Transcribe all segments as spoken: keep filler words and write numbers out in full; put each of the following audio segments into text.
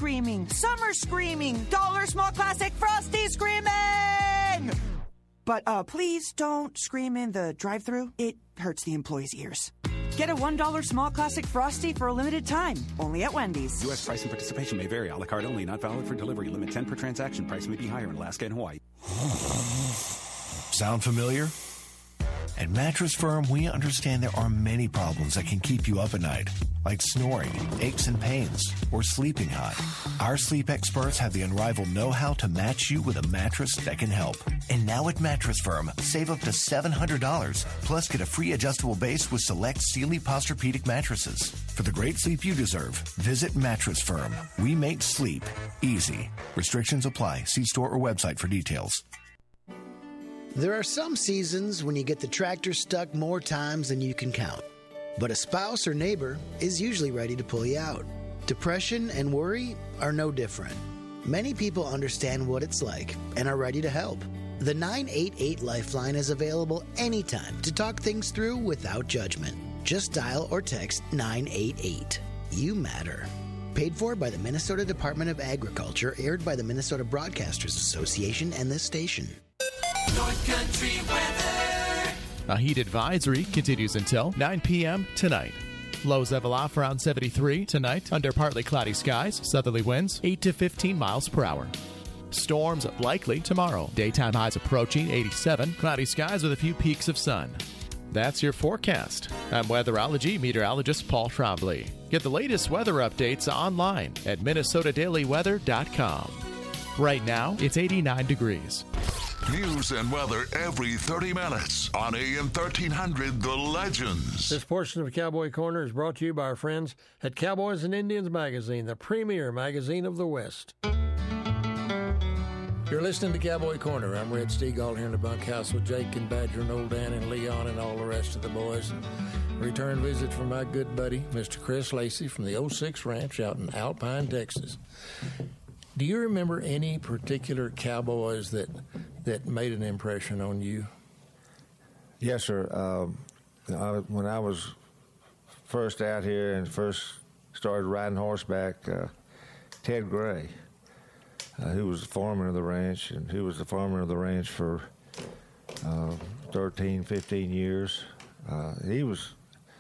screaming, summer screaming, dollar small classic Frosty screaming! But uh, please don't scream in the drive-thru. It hurts the employees' ears. Get a one dollar small classic Frosty for a limited time, only at Wendy's. U S price and participation may vary. A la carte only, not valid for delivery. Limit ten per transaction. Price may be higher in Alaska and Hawaii. Sound familiar? At Mattress Firm, we understand there are many problems that can keep you up at night, like snoring, aches and pains, or sleeping hot. Our sleep experts have the unrivaled know-how to match you with a mattress that can help. And now at Mattress Firm, save up to seven hundred dollars, plus get a free adjustable base with select Sealy Posturepedic mattresses. For the great sleep you deserve, visit Mattress Firm. We make sleep easy. Restrictions apply. See store or website for details. There are some seasons when you get the tractor stuck more times than you can count. But a spouse or neighbor is usually ready to pull you out. Depression and worry are no different. Many people understand what it's like and are ready to help. The nine eight eight Lifeline is available anytime to talk things through without judgment. Just dial or text nine eight eight. You matter. Paid for by the Minnesota Department of Agriculture, aired by the Minnesota Broadcasters Association and this station. North Country weather. A heat advisory continues until nine p.m. tonight. Lows level off around seventy-three tonight under partly cloudy skies. Southerly winds eight to fifteen miles per hour. Storms likely tomorrow. Daytime highs approaching eighty-seven. Cloudy skies with a few peaks of sun. That's your forecast. I'm weatherology meteorologist Paul Trombley. Get the latest weather updates online at minnesota daily weather dot com. Right now, it's eighty-nine degrees. News and weather every thirty minutes on A M thirteen hundred The Legends. This portion of Cowboy Corner is brought to you by our friends at Cowboys and Indians Magazine, the premier magazine of the West. You're listening to Cowboy Corner. I'm Red Steagall here in the bunkhouse with Jake and Badger and Old Dan and Leon and all the rest of the boys. Return visit from my good buddy, Mister Chris Lacey from the oh six Ranch out in Alpine, Texas. Do you remember any particular cowboys that that made an impression on you? Yes, sir. Um, I, when I was first out here and first started riding horseback, uh, Ted Gray, uh, who was the foreman of the ranch, and who was the foreman of the ranch for uh, thirteen, fifteen years. Uh, he was.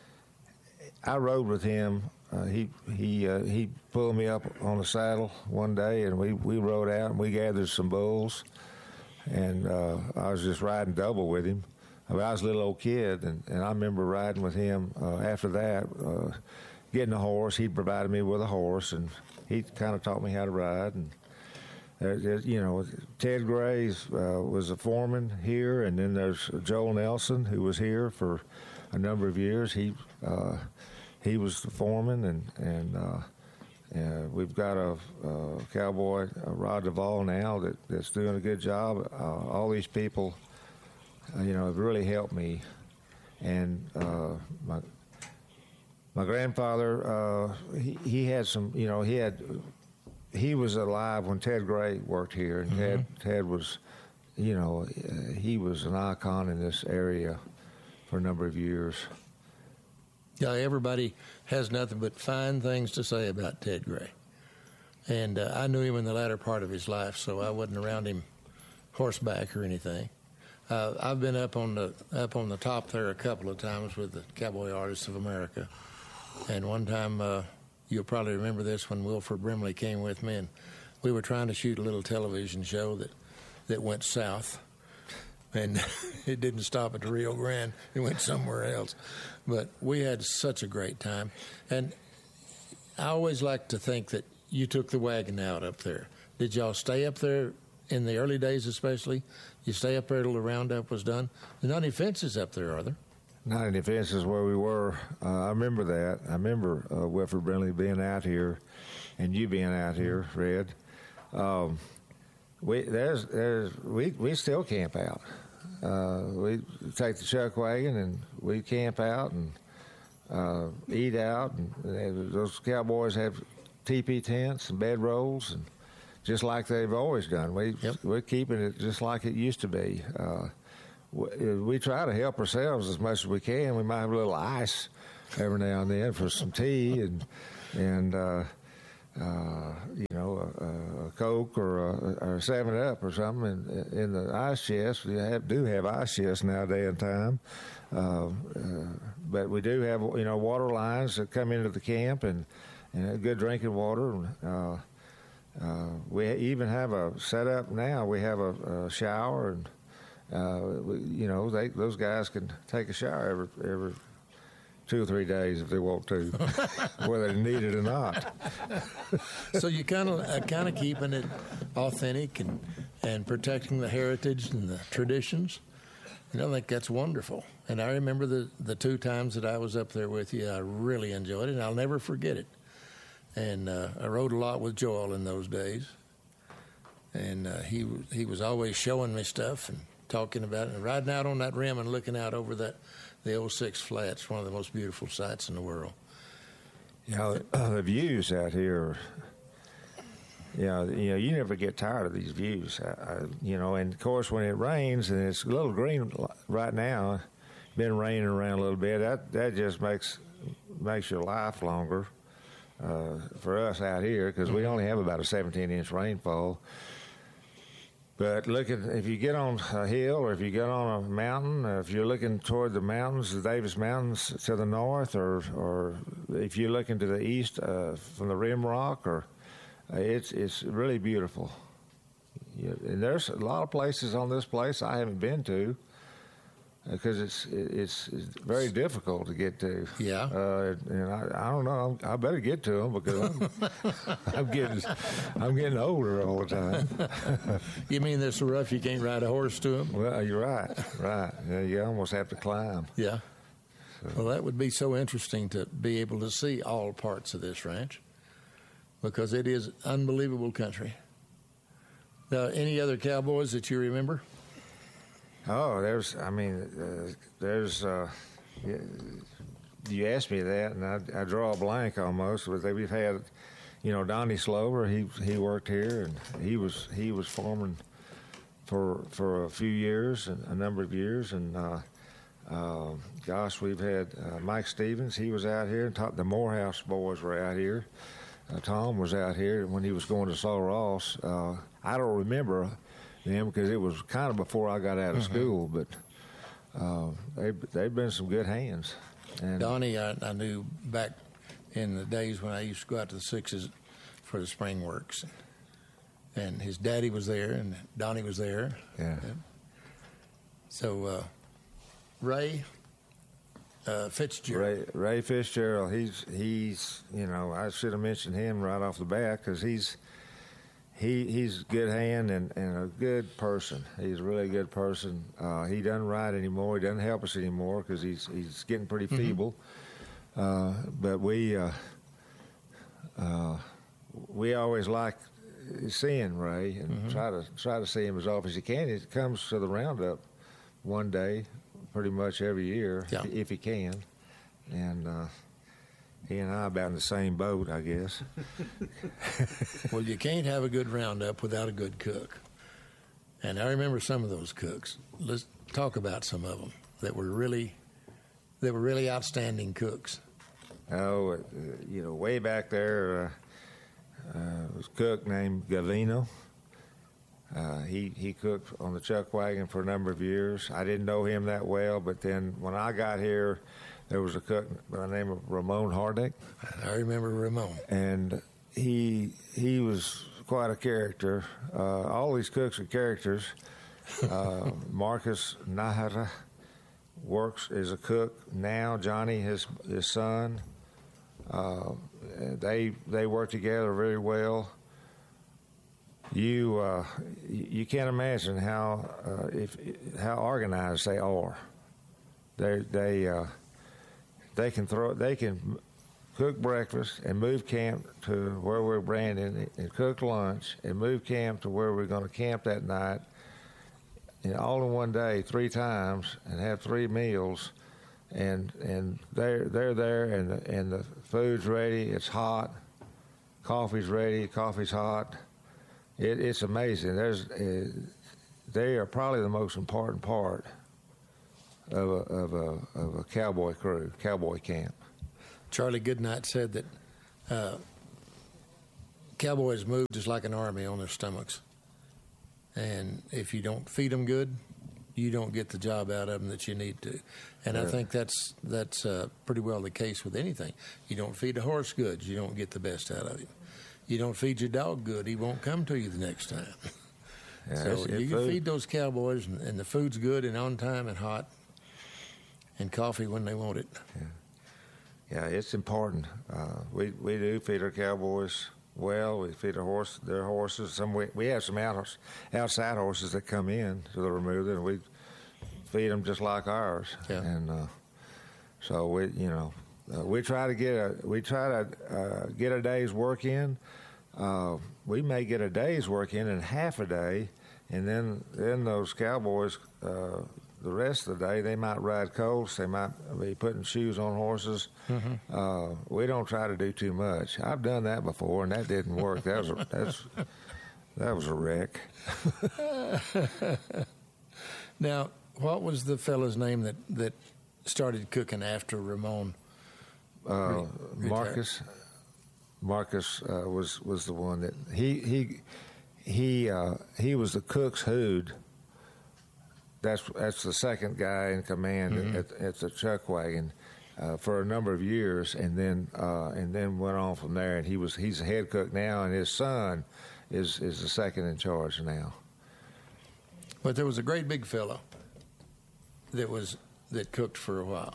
I rode with him. Uh, he he uh, he pulled me up on the saddle one day, and we, we rode out and we gathered some bulls, and uh, I was just riding double with him. I, mean, I was a little old kid, and, and I remember riding with him. Uh, after that, uh, getting a horse, he provided me with a horse, and he kind of taught me how to ride. And uh, you know, Ted Gray uh, was a foreman here, and then there's Joel Nelson, who was here for a number of years. He uh, He was the foreman, and and uh, uh, we've got a, a cowboy, uh, Rod Duvall, now that, that's doing a good job. Uh, all these people, uh, you know, have really helped me. And uh, my my grandfather, uh, he, he had some, you know, he had he was alive when Ted Gray worked here, and mm-hmm. Ted Ted was, you know, uh, he was an icon in this area for a number of years. Yeah, everybody has nothing but fine things to say about Ted Gray. And uh, I knew him in the latter part of his life, so I wasn't around him horseback or anything. Uh, I've been up on the up on the top there a couple of times with the Cowboy Artists of America. And one time, uh, you'll probably remember this, when Wilford Brimley came with me, and we were trying to shoot a little television show that, that went south. And it didn't stop at the Rio Grande. It went somewhere else. But we had such a great time. And I always like to think that you took the wagon out up there. Did y'all stay up there in the early days especially? You stay up there till the roundup was done? There's not any fences up there, are there? Not any fences where we were. Uh, I remember that. I remember uh, Wilford Brimley being out here and you being out here, Red. Um, we there's there's we, we still camp out. Uh, we take the chuck wagon and we camp out and uh, eat out. And, and those cowboys have teepee tents and bed rolls, and just like they've always done. We yep. We're keeping it just like it used to be. Uh, we, we try to help ourselves as much as we can. We might have a little ice every now and then for some tea, and and uh, uh, you know Coke or a, or a seven up or something in, in the ice chest. We have, do have ice chests nowadays in time. Uh, uh, but we do have, you know, water lines that come into the camp and, and good drinking water. Uh, uh, we even have a set up now. We have a, a shower, and uh, we, you know, they, those guys can take a shower every every two or three days if they want to, whether they need it or not. So you kind of uh, kind of keeping it authentic and and protecting the heritage and the traditions. And I think that's wonderful. And I remember the, the two times that I was up there with you, I really enjoyed it, and I'll never forget it. And uh, I rode a lot with Joel in those days. And uh, he he was always showing me stuff and talking about it. And riding out on that rim and looking out over that the old Six Flats, one of the most beautiful sights in the world. You know, uh, the views out here, you know, you know, you never get tired of these views. I, I, you know, and of course when it rains and it's a little green right now, been raining around a little bit. That that just makes makes your life longer uh, for us out here because we only have about a seventeen inch rainfall. But look at, if you get on a hill or if you get on a mountain, or if you're looking toward the mountains, the Davis Mountains to the north, or or if you're looking to the east uh, from the Rim Rock, or uh, it's it's really beautiful. Yeah, and there's a lot of places on this place I haven't been to because it's, it's it's very difficult to get to. Yeah. Uh, and I, I don't know. I better get to them because I'm, I'm getting I'm getting older all the time. You mean they're so rough you can't ride a horse to them? Well, you're right. Right. Yeah, you almost have to climb. Yeah. So. Well, that would be so interesting to be able to see all parts of this ranch because it is unbelievable country. Now, any other cowboys that you remember? Oh, there's, I mean, uh, there's, uh, you asked me that, and I, I draw a blank almost. But we've had, you know, Donnie Slover, he he worked here, and he was he was foreman for for a few years, and a number of years, and uh, uh, gosh, we've had uh, Mike Stevens, he was out here, and the Morehouse boys were out here. Uh, Tom was out here when he was going to Saw Ross. Uh, I don't remember them because it was kind of before I got out of mm-hmm. school, but uh, they they've been some good hands. And Donnie, I, I knew back in the days when I used to go out to the Sixes for the spring works, and his daddy was there, and Donnie was there. Yeah. And so uh, Ray uh, Fitzgerald. Ray, Ray Fitzgerald. He's he's you know I should have mentioned him right off the bat because he's. He he's a good hand and, and a good person. He's a really good person. Uh, he doesn't ride anymore. He doesn't help us anymore because he's he's getting pretty feeble. Mm-hmm. Uh, but we uh, uh, we always like seeing Ray and mm-hmm. try to try to see him as often as he can. He comes to the roundup one day, pretty much every year yeah. if he can, and. Uh, He and I about in the same boat, I guess. Well, you can't have a good roundup without a good cook. And I remember some of those cooks. Let's talk about some of them that were really, that were really outstanding cooks. Oh, uh, you know, way back there uh, uh, was a cook named Gavino. Uh, he he cooked on the chuck wagon for a number of years. I didn't know him that well, but then when I got here, there was a cook by the name of Ramon Hardick. I remember Ramon. And he he was quite a character. Uh, all these cooks are characters. Uh, Marcus Nahara works as a cook now. Johnny, his his son, uh, they they work together very well. You uh, you can't imagine how uh, if how organized they are. They they. Uh, They can throw. They can cook breakfast and move camp to where we're branding, and cook lunch and move camp to where we're going to camp that night, and all in one day, three times, and have three meals, and and they're they're there, and the, and the food's ready. It's hot. Coffee's ready. Coffee's hot. It, it's amazing. There's uh, they are probably the most important part of a, of a of a cowboy crew, cowboy camp. Charlie Goodnight said that uh, cowboys move just like an army on their stomachs. And if you don't feed them good, you don't get the job out of them that you need to. And yeah. I think that's that's uh, pretty well the case with anything. You don't feed a horse good, you don't get the best out of him. You don't feed your dog good, he won't come to you the next time. Yeah, so you can food. feed those cowboys, and, and the food's good and on time and hot, and coffee when they want it. Yeah, yeah it's important. Uh, we we do feed our cowboys well. We feed our horse, their horses. Some we, we have some out, outside horses that come in to the remuda, and we feed them just like ours. Yeah. And uh, so we, you know, uh, we try to get a we try to uh, get a day's work in. Uh, we may get a day's work in in half a day, and then then those cowboys. Uh, The rest of the day, they might ride colts. They might be putting shoes on horses. Mm-hmm. Uh, we don't try to do too much. I've done that before, and that didn't work. That was a, that's, that was a wreck. Now, what was the fellow's name that, that started cooking after Ramon? Uh, Marcus. Marcus uh, was was the one that he he he uh, he was the cook's hood. That's that's the second guy in command mm-hmm. at, at the chuck wagon uh, for a number of years, and then uh, and then went on from there. And he was he's the head cook now, and his son is is the second in charge now. But there was a great big fellow that was that cooked for a while.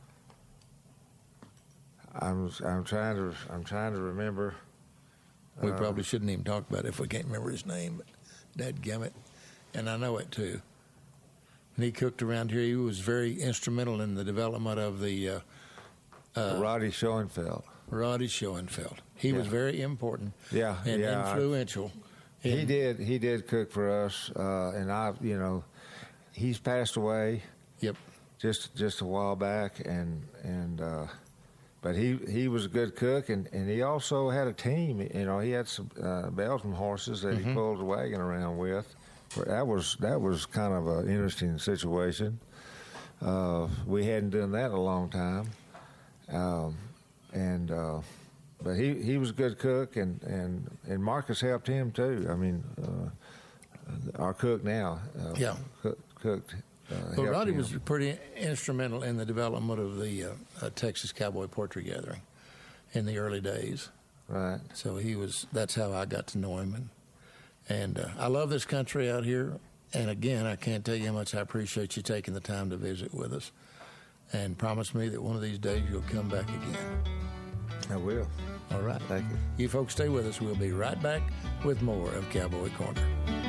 I'm I'm trying to I'm trying to remember. We uh, probably shouldn't even talk about it if we can't remember his name, but dadgummit, and I know it too. And he cooked around here. He was very instrumental in the development of the uh, uh, Roddy Schoenfeld. Roddy Schoenfeld. He yeah. was very important. Yeah, and yeah, influential. I, he did. He did cook for us, uh, and I, you know, he's passed away. Yep. Just just a while back, and and uh, but he he was a good cook, and, and he also had a team. You know, he had some uh, Belgian horses that mm-hmm. he pulled the wagon around with. That was that was kind of an interesting situation. Uh, we hadn't done that in a long time, um, and uh, but he, he was a good cook, and, and, and Marcus helped him too. I mean, uh, our cook now, uh, yeah, cook, cooked. Uh, well, Roddy him. was pretty instrumental in the development of the uh, uh, Texas Cowboy Poultry Gathering in the early days. Right. So he was. That's how I got to know him. And, And uh, I love this country out here. And again, I can't tell you how much I appreciate you taking the time to visit with us. And promise me that one of these days you'll come back again. I will. All right. Thank you. You folks stay with us. We'll be right back with more of Cowboy Corner.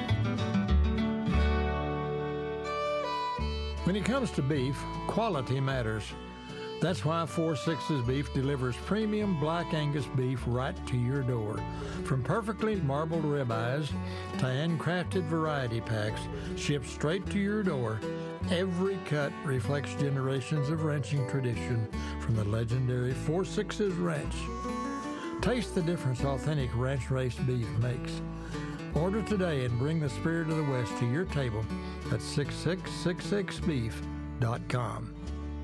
When it comes to beef, quality matters. That's why four sixes Beef delivers premium Black Angus beef right to your door. From perfectly marbled ribeyes to handcrafted variety packs shipped straight to your door, every cut reflects generations of ranching tradition from the legendary four sixes Ranch. Taste the difference authentic ranch-raised beef makes. Order today and bring the spirit of the West to your table at six six six six beef dot com.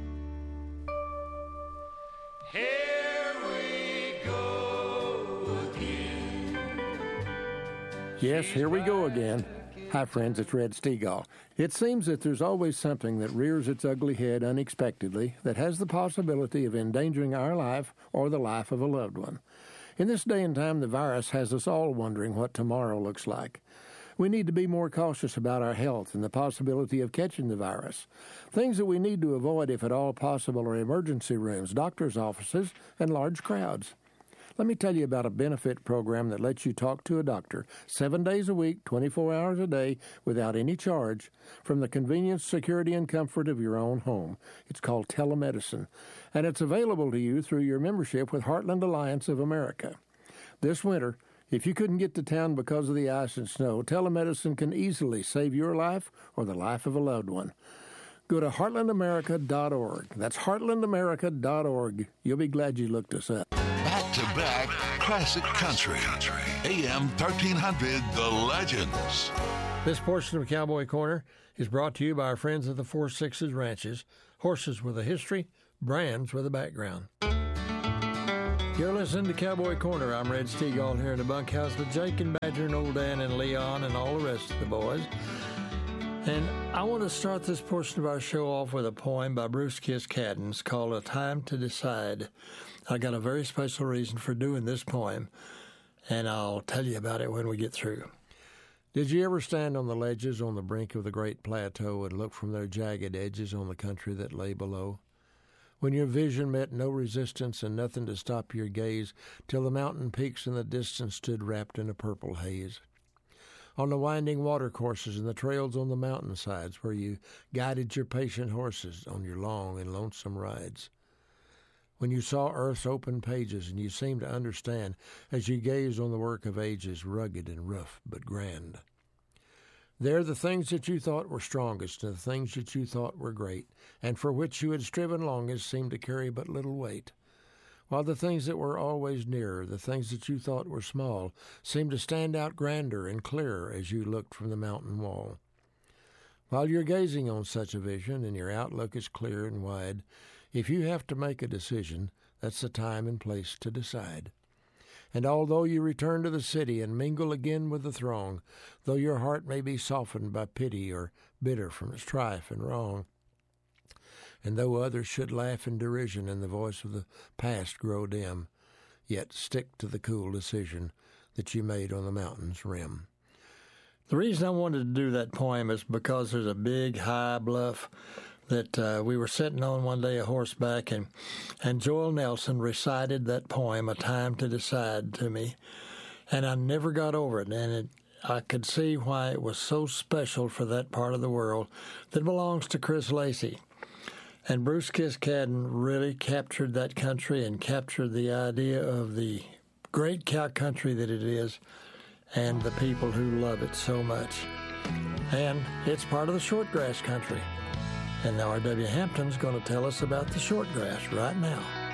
Here we go again. Yes, here we go again. Hi, friends, it's Red Stegall. It seems that there's always something that rears its ugly head unexpectedly that has the possibility of endangering our life or the life of a loved one. In this day and time, the virus has us all wondering what tomorrow looks like. We need to be more cautious about our health and the possibility of catching the virus. Things that we need to avoid, if at all possible, are emergency rooms, doctors' offices, and large crowds. Let me tell you about a benefit program that lets you talk to a doctor seven days a week, twenty-four hours a day, without any charge, from the convenience, security, and comfort of your own home. It's called telemedicine, and it's available to you through your membership with Heartland Alliance of America. This winter, if you couldn't get to town because of the ice and snow, telemedicine can easily save your life or the life of a loved one. Go to heartland america dot org. That's heartland america dot org. You'll be glad you looked us up. Back-to-back classic country. A M thirteen hundred, The Legends. This portion of Cowboy Corner is brought to you by our friends at the Four Sixes Ranches. Horses with a history, brands with a background. You're listening to Cowboy Corner. I'm Red Steagall here in the bunkhouse with Jake and Badger and Old Dan and Leon and all the rest of the boys. And I want to start this portion of our show off with a poem by Bruce Kiskadden. It's called A Time to Decide. I got a very special reason for doing this poem, and I'll tell you about it when we get through. Did you ever stand on the ledges on the brink of the great plateau and look from their jagged edges on the country that lay below? When your vision met no resistance and nothing to stop your gaze, till the mountain peaks in the distance stood wrapped in a purple haze. On the winding watercourses and the trails on the mountainsides where you guided your patient horses on your long and lonesome rides. When you saw earth's open pages and you seemed to understand as you gazed on the work of ages, rugged and rough but grand. There the things that you thought were strongest and the things that you thought were great, and for which you had striven longest, seemed to carry but little weight, while the things that were always nearer, the things that you thought were small, seemed to stand out grander and clearer as you looked from the mountain wall. While you're gazing on such a vision and your outlook is clear and wide, if you have to make a decision, that's the time and place to decide. And although you return to the city and mingle again with the throng, though your heart may be softened by pity or bitter from strife and wrong, and though others should laugh in derision and the voice of the past grow dim, yet stick to the cool decision that you made on the mountain's rim. The reason I wanted to do that poem is because there's a big high bluff that uh, we were sitting on one day a horseback, and, and Joel Nelson recited that poem, A Time to Decide, to me, and I never got over it, and it, I could see why it was so special for that part of the world that belongs to Chris Lacey. And Bruce Kiskadden really captured that country and captured the idea of the great cow country that it is and the people who love it so much. And it's part of the shortgrass country. And now R W Hampton's going to tell us about the shortgrass right now.